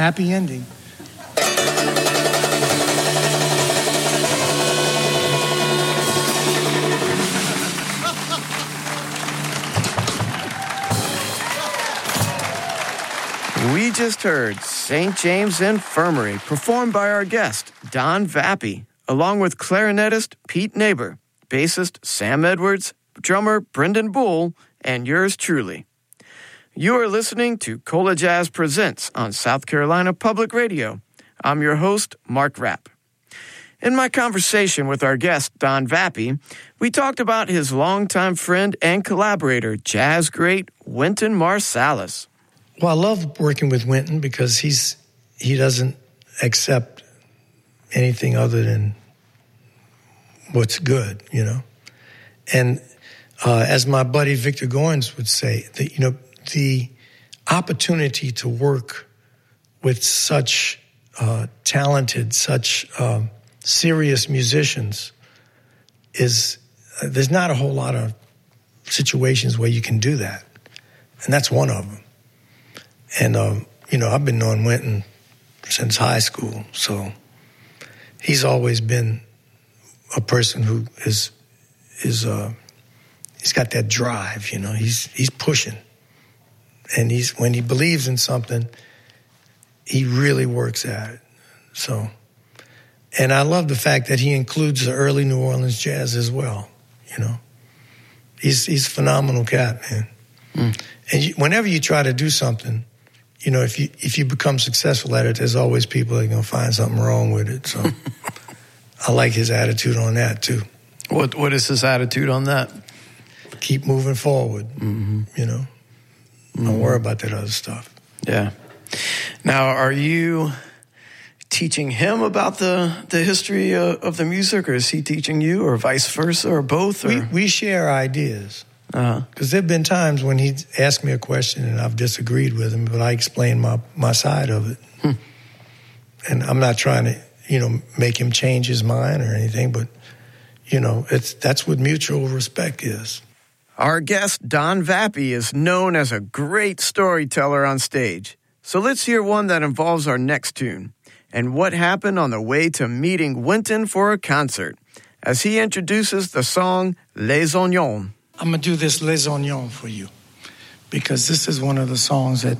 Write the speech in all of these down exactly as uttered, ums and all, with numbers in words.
happy ending. We just heard Saint James Infirmary, performed by our guest, Don Vappy, along with clarinetist Pete Neighbor, bassist Sam Edwards, drummer Brendan Bull, and yours truly. You are listening to Cola Jazz Presents on South Carolina Public Radio. I'm your host, Mark Rapp. In my conversation with our guest, Don Vappy, we talked about his longtime friend and collaborator, jazz great Wynton Marsalis. Well, I love working with Wynton because he's he doesn't accept anything other than what's good, you know. And uh, as my buddy Victor Goins would say, the, you know, the opportunity to work with such uh, talented, such um, serious musicians is uh, there's not a whole lot of situations where you can do that, and that's one of them. And, um, you know, I've been knowing Wynton since high school, so he's always been a person who is, is uh, he's got that drive, you know, he's he's pushing. And he's when he believes in something, he really works at it. So, and I love the fact that he includes the early New Orleans jazz as well, you know. He's, he's a phenomenal cat, man. Mm. And you, whenever you try to do something, you know, if you if you become successful at it, there's always people that are going to find something wrong with it. So I like his attitude on that, too. What What is his attitude on that? Keep moving forward, mm-hmm. you know. Mm-hmm. Don't worry about that other stuff. Yeah. Now, are you teaching him about the, the history uh, of the music, or is he teaching you, or vice versa, or both? Or? We, we share ideas. Because uh-huh. there have been times when he's asked me a question and I've disagreed with him, but I explain my, my side of it. Hmm. And I'm not trying to, you know, make him change his mind or anything, but, you know, it's that's what mutual respect is. Our guest, Don Vappy, is known as a great storyteller on stage. So let's hear one that involves our next tune and what happened on the way to meeting Wynton for a concert as he introduces the song Les Oignons. I'm going to do this Les Oignons for you because this is one of the songs that,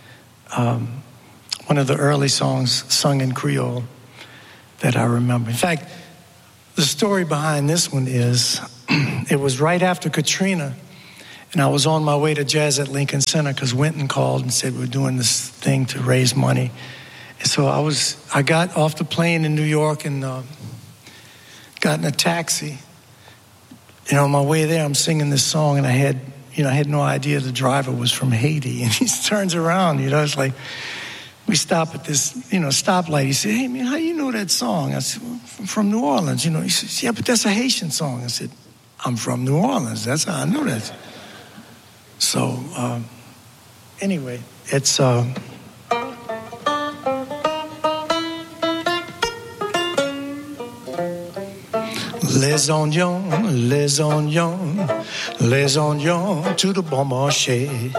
um, one of the early songs sung in Creole that I remember. In fact, the story behind this one is it was right after Katrina, and I was on my way to Jazz at Lincoln Center because Wynton called and said we're doing this thing to raise money. And so I was, I got off the plane in New York and uh, got in a taxi. You know, on my way there, I'm singing this song, and I had, you know, I had no idea the driver was from Haiti. And he turns around, you know, it's like, we stop at this, you know, stoplight. He said, hey, man, how you know that song? I said, well, I'm from New Orleans, you know. He says, yeah, but that's a Haitian song. I said, I'm from New Orleans. That's how I know that. So, um, anyway, it's... Uh, Les oignons, les oignons, les oignons to the bon marché.